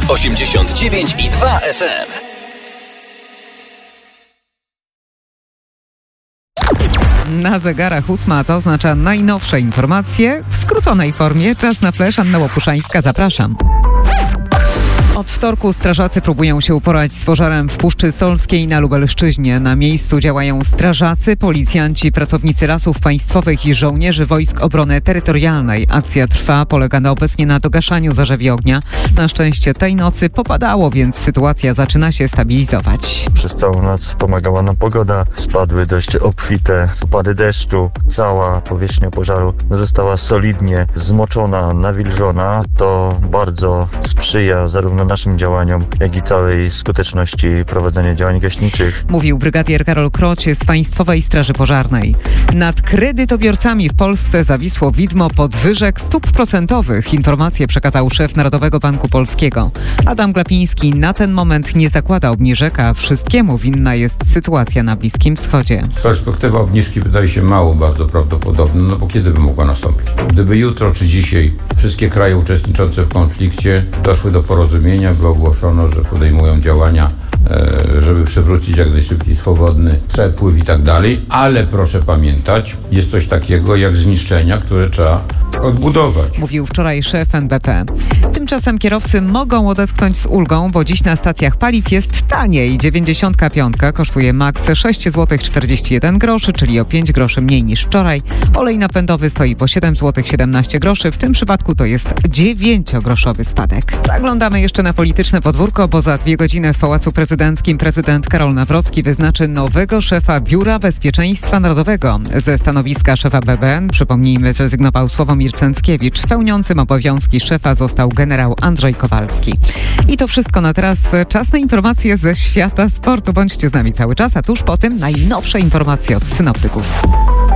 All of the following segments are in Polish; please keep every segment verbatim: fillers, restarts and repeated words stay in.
osiemdziesiąt dziewięć i dwa F M. Na zegarach ósma, to oznacza najnowsze informacje w skróconej formie. Czas na flash. Anna Łopuszańska, zapraszam. Od wtorku strażacy próbują się uporać z pożarem w Puszczy Solskiej na Lubelszczyźnie. Na miejscu działają strażacy, policjanci, pracownicy Lasów Państwowych i żołnierzy Wojsk Obrony Terytorialnej. Akcja trwa, polega na obecnie na dogaszaniu zarzewi ognia. Na szczęście tej nocy popadało, więc sytuacja zaczyna się stabilizować. Przez całą noc pomagała nam pogoda. Spadły dość obfite opady deszczu. Cała powierzchnia pożaru została solidnie zmoczona, nawilżona. To bardzo sprzyja zarówno naszym działaniom, jak i całej skuteczności prowadzenia działań gaśniczych. Mówił brygadier Karol Kroć z Państwowej Straży Pożarnej. Nad kredytobiorcami w Polsce zawisło widmo podwyżek stóp procentowych. Informację przekazał szef Narodowego Banku Polskiego. Adam Glapiński na ten moment nie zakłada obniżek, a wszystkiemu winna jest sytuacja na Bliskim Wschodzie. Perspektywa obniżki wydaje się mało bardzo prawdopodobna, no bo kiedy by mogła nastąpić? Gdyby jutro czy dzisiaj wszystkie kraje uczestniczące w konflikcie doszły do porozumienia, by ogłoszono, że podejmują działania, żeby przywrócić jak najszybciej swobodny przepływ i tak dalej, ale proszę pamiętać, jest coś takiego jak zniszczenia, które trzeba odbudować. Mówił wczoraj szef N B P. Tymczasem kierowcy mogą odetchnąć z ulgą, bo dziś na stacjach paliw jest taniej. dziewięćdziesiątka pięć kosztuje maks sześć złotych czterdzieści jeden groszy, czyli o pięć groszy mniej niż wczoraj. Olej napędowy stoi po siedem złotych siedemnaście groszy. W tym przypadku to jest dziewięciogroszowy spadek. Zaglądamy jeszcze na polityczne podwórko, bo za dwie godziny w Pałacu Prezydenckim prezydent Karol Nawrocki wyznaczy nowego szefa Biura Bezpieczeństwa Narodowego. Ze stanowiska szefa B B N, przypomnijmy, zrezygnował Sławomir Cęckiewicz. Pełniącym obowiązki szefa został generał Andrzej Kowalski. I to wszystko na teraz. Czas na informacje ze świata sportu. Bądźcie z nami cały czas, a tuż po tym najnowsze informacje od synoptyków.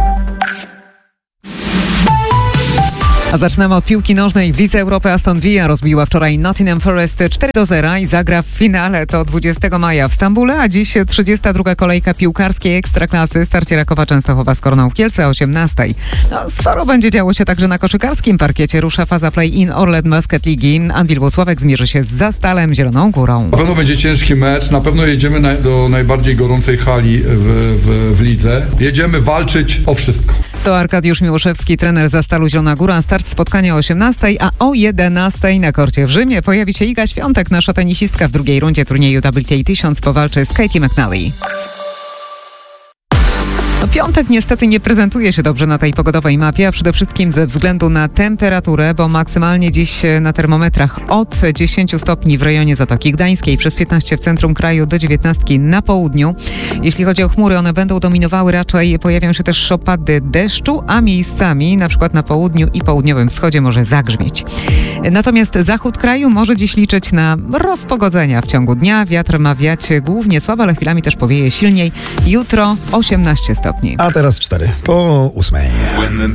A zaczynamy od piłki nożnej. W Lidze Europy Aston Villa rozbiła wczoraj Nottingham Forest cztery do zera i zagra w finale to dwudziestego maja w Stambule, a dziś trzydziesta druga kolejka piłkarskiej Ekstraklasy. Starcie Rakowa Częstochowa z Korną Kielce o osiemnastej. No, sporo będzie działo się także na koszykarskim parkiecie. Rusza faza play-in Orlen Basket Ligi. Anwil Włocławek zmierzy się z Zastalem Zieloną Górą. Na pewno będzie ciężki mecz. Na pewno jedziemy na, do najbardziej gorącej hali w, w, w lidze. Jedziemy walczyć o wszystko. To Arkadiusz Miłoszewski, trener Zastalu Zielona Góra. Start spotkania o osiemnastej, a o jedenastej na korcie w Rzymie pojawi się Iga Świątek. Nasza tenisistka w drugiej rundzie turnieju W T A tysiąc powalczy z Katie McNally. No, piątek niestety nie prezentuje się dobrze na tej pogodowej mapie, a przede wszystkim ze względu na temperaturę, bo maksymalnie dziś na termometrach od dziesięciu stopni w rejonie Zatoki Gdańskiej, przez piętnaście w centrum kraju, do dziewiętnastki na południu. Jeśli chodzi o chmury, one będą dominowały, raczej pojawią się też opady deszczu, a miejscami, na przykład na południu i południowym wschodzie, może zagrzmieć. Natomiast zachód kraju może dziś liczyć na rozpogodzenia w ciągu dnia. Wiatr ma wiać głównie słabo, ale chwilami też powieje silniej. Jutro osiemnaście stopni. A teraz cztery po ósmej.